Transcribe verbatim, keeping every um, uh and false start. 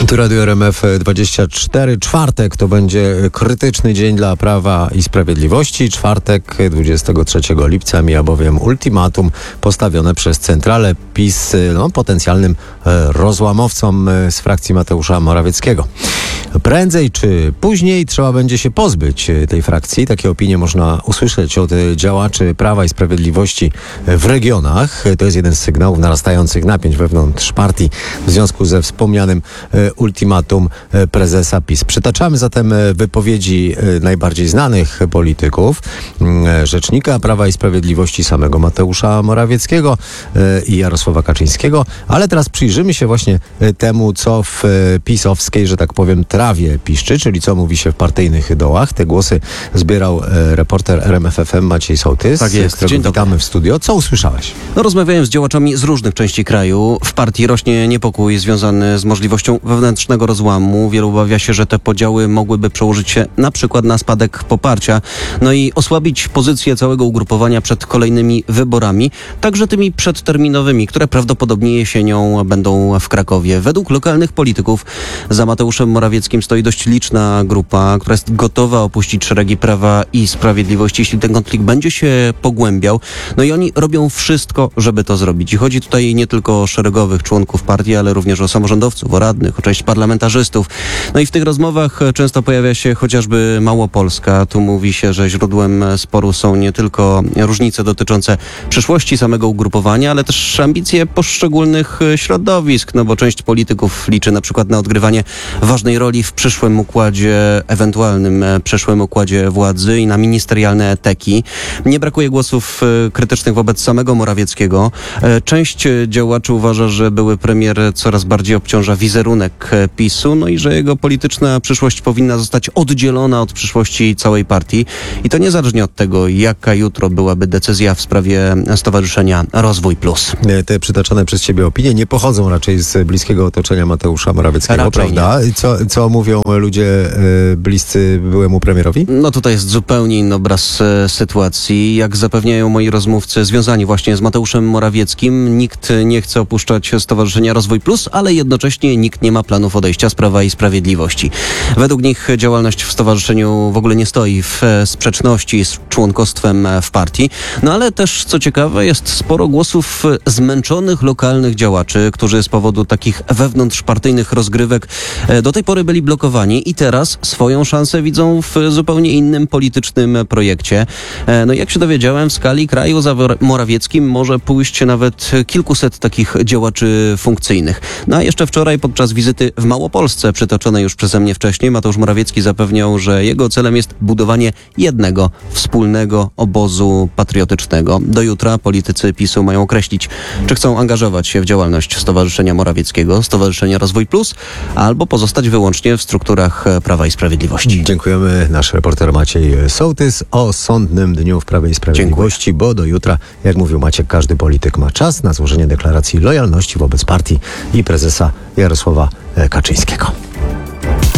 Tu Radio R M F dwadzieścia cztery. Czwartek to będzie krytyczny dzień dla Prawa i Sprawiedliwości. Czwartek dwudziestego trzeciego lipca mija bowiem ultimatum postawione przez centralę PiS no, potencjalnym rozłamowcom z frakcji Mateusza Morawieckiego. Prędzej czy później trzeba będzie się pozbyć tej frakcji. Takie opinie można usłyszeć od działaczy Prawa i Sprawiedliwości w regionach. To jest jeden z sygnałów narastających napięć wewnątrz partii w związku ze wspomnianym ultimatum prezesa PiS. Przytaczamy zatem wypowiedzi najbardziej znanych polityków, rzecznika Prawa i Sprawiedliwości samego Mateusza Morawieckiego i Jarosława Kaczyńskiego, ale teraz przyjrzymy się właśnie temu, co w pisowskiej, że tak powiem, trawie piszczy, czyli co mówi się w partyjnych dołach. Te głosy zbierał reporter R M F F M Maciej Sołtys, tak jest. którego Dzień witamy dobry. w studio. Co usłyszałeś? No, rozmawiałem z działaczami z różnych części kraju. W partii rośnie niepokój związany z możliwością wewnętrznego rozłamu. Wielu obawia się, że te podziały mogłyby przełożyć się na przykład na spadek poparcia, no i osłabić pozycję całego ugrupowania przed kolejnymi wyborami, także tymi przedterminowymi, które prawdopodobnie jesienią będą w Krakowie. Według lokalnych polityków za Mateuszem Morawieckim stoi dość liczna grupa, która jest gotowa opuścić szeregi Prawa i Sprawiedliwości, jeśli ten konflikt będzie się pogłębiał. No i oni robią wszystko, żeby to zrobić. I chodzi tutaj nie tylko o szeregowych członków partii, ale również o samorządowców, o radnych, o część parlamentarzystów. No i w tych rozmowach często pojawia się chociażby Małopolska. Tu mówi się, że źródłem sporu są nie tylko różnice dotyczące przyszłości samego ugrupowania, ale też ambicje poszczególnych środowisk, no bo część polityków liczy na przykład na odgrywanie ważnej roli w przyszłym układzie, ewentualnym przyszłym układzie władzy i na ministerialne teki. Nie brakuje głosów krytycznych wobec samego Morawieckiego. Część działaczy uważa, że były premier coraz bardziej obciąża wizerunek PiSu, no i że jego polityczna przyszłość powinna zostać oddzielona od przyszłości całej partii. I to niezależnie od tego, jaka jutro byłaby decyzja w sprawie Stowarzyszenia Rozwój Plus. Te przytaczane przez ciebie opinie nie pochodzą raczej z bliskiego otoczenia Mateusza Morawieckiego, Raczej prawda? Co, co mówią ludzie y, bliscy byłemu premierowi? No tutaj jest zupełnie inny obraz e, sytuacji. Jak zapewniają moi rozmówcy związani właśnie z Mateuszem Morawieckim, nikt nie chce opuszczać Stowarzyszenia Rozwój Plus, ale jednocześnie nikt nie ma planów odejścia z Prawa i Sprawiedliwości. Według nich działalność w stowarzyszeniu w ogóle nie stoi w e, sprzeczności z członkostwem w partii. No ale też, co ciekawe, jest sporo głosów zmęczonych lokalnych działaczy, którzy z powodu takich wewnątrzpartyjnych rozgrywek e, do tej pory byli blokowani i teraz swoją szansę widzą w zupełnie innym politycznym projekcie. E, No i jak się dowiedziałem, w skali kraju za Morawieckim może pójść nawet kilkuset takich działaczy funkcyjnych. No a jeszcze wczoraj podczas wizyty w Małopolsce, przytoczonej już przeze mnie wcześniej, Mateusz Morawiecki zapewniał, że jego celem jest budowanie jednego wspólnego obozu patriotycznego. Do jutra politycy PiSu mają określić, czy chcą angażować się w działalność Stowarzyszenia Morawieckiego, Stowarzyszenia Rozwój Plus, albo pozostać wyłącznie w strukturach Prawa i Sprawiedliwości. Dziękujemy. Nasz reporter Maciej Sołtys o sądnym dniu w Prawie i Sprawiedliwości, Dziękuję. Bo do jutra, jak mówił Maciek, każdy polityk ma czas na złożenie deklaracji lojalności wobec partii i prezesa Jarosława Kaczyńskiego.